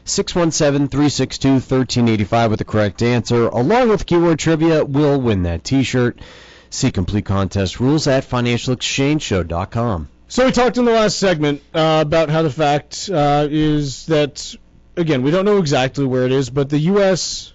617-362-1385 with the correct answer, along with keyword trivia, will win that T-shirt. See complete contest rules at financialexchangeshow.com. So we talked in the last segment about how the fact is that, again, we don't know exactly where it is, but the U.S.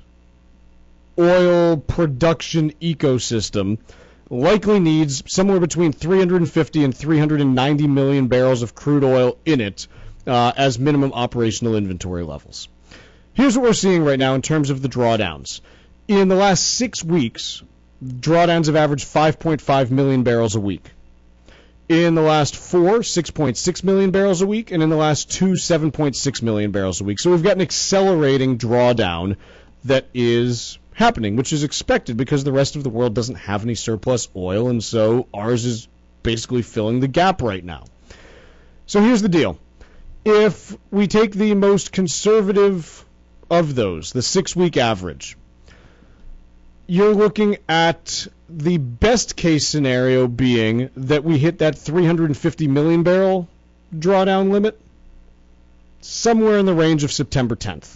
oil production ecosystem likely needs somewhere between 350 and 390 million barrels of crude oil in it as minimum operational inventory levels. Here's what we're seeing right now in terms of the drawdowns. In the last 6 weeks, drawdowns have averaged 5.5 million barrels a week. In the last 4, 6.6 million barrels a week, and in the last 2, 7.6 million barrels a week. So we've got an accelerating drawdown that is happening, which is expected because the rest of the world doesn't have any surplus oil, and so ours is basically filling the gap right now. So here's the deal. If we take the most conservative of those, the 6-week average, you're looking at the best case scenario being that we hit that 350 million barrel drawdown limit somewhere in the range of September 10th.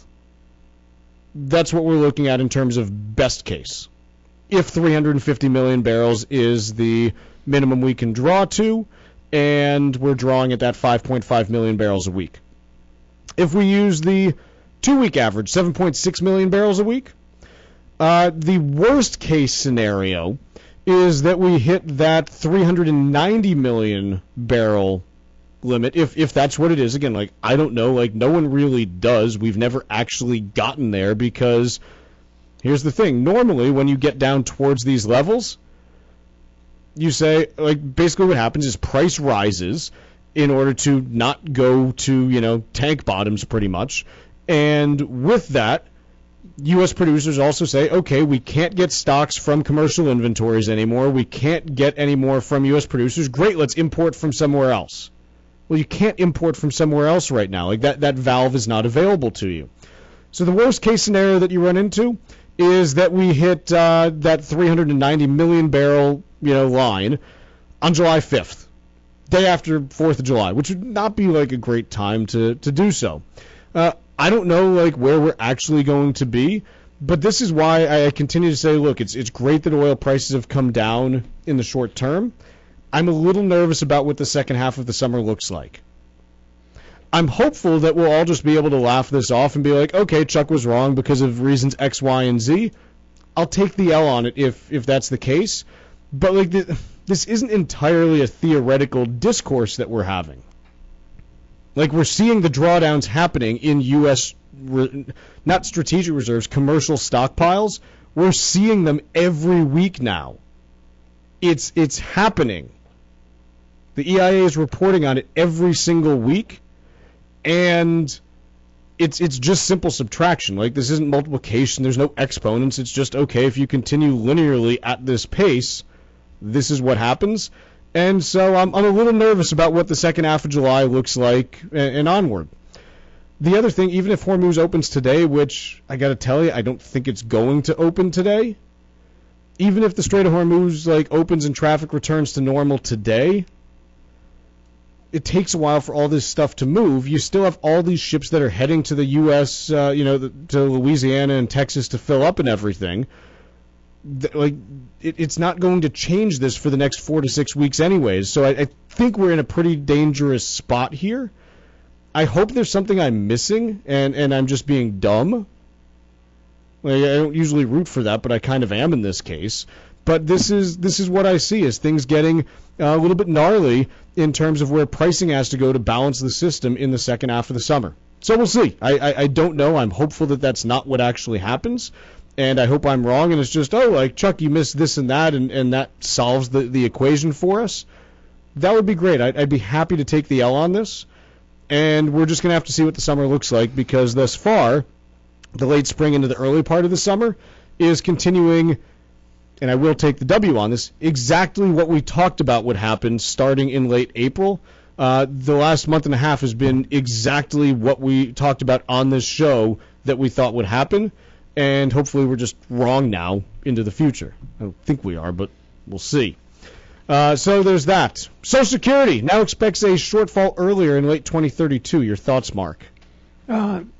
That's what we're looking at in terms of best case. If 350 million barrels is the minimum we can draw to, and we're drawing at that 5.5 million barrels a week. If we use the 2-week average, 7.6 million barrels a week, the worst case scenario is that we hit that 390 million barrel limit, if that's what it is. Again, like, I don't know, like, no one really does. We've never actually gotten there because here's the thing. Normally, when you get down towards these levels, you say, like, basically what happens is price rises in order to not go to, tank bottoms pretty much. And with that, U.S. producers also say, okay, we can't get stocks from commercial inventories anymore. We can't get any more from U.S. producers. Great, let's import from somewhere else. Well, you can't import from somewhere else right now. Like, that valve is not available to you. So the worst case scenario that you run into is that we hit that 390 million barrel line on July 5th, day after 4th of July, which would not be like a great time to do so. I don't know like where we're actually going to be, but this is why I continue to say, look, it's great that oil prices have come down in the short term. I'm a little nervous about what the second half of the summer looks like. I'm hopeful that we'll all just be able to laugh this off and be like, okay, Chuck was wrong because of reasons X, Y, and Z. I'll take the L on it if that's the case. But like this isn't entirely a theoretical discourse that we're having. Like, we're seeing the drawdowns happening in U.S., not strategic reserves, commercial stockpiles. We're seeing them every week now. It's happening. The EIA is reporting on it every single week, and it's just simple subtraction. Like, this isn't multiplication. There's no exponents. It's just, okay, if you continue linearly at this pace, this is what happens. And so I'm a little nervous about what the second half of July looks like and onward. The other thing, even if Hormuz opens today, which I got to tell you, I don't think it's going to open today, even if the Strait of Hormuz opens and traffic returns to normal today, it takes a while for all this stuff to move. You still have all these ships that are heading to the U.S., to Louisiana and Texas to fill up and everything. It's not going to change this for the next 4 to 6 weeks anyways. So I think we're in a pretty dangerous spot here. I hope there's something I'm missing and I'm just being dumb. I don't usually root for that, but I kind of am in this case. But this is what I see as things getting a little bit gnarly in terms of where pricing has to go to balance the system in the second half of the summer. So we'll see. I don't know. I'm hopeful that that's not what actually happens. And I hope I'm wrong, and it's just, Chuck, you missed this and that, and that solves the equation for us. That would be great. I'd be happy to take the L on this. And we're just going to have to see what the summer looks like, because thus far, the late spring into the early part of the summer is continuing, and I will take the W on this, exactly what we talked about would happen starting in late April. The last month and a half has been exactly what we talked about on this show that we thought would happen. And hopefully we're just wrong now into the future. I don't think we are, but we'll see. So there's that. Social Security now expects a shortfall earlier in late 2032. Your thoughts, Mark?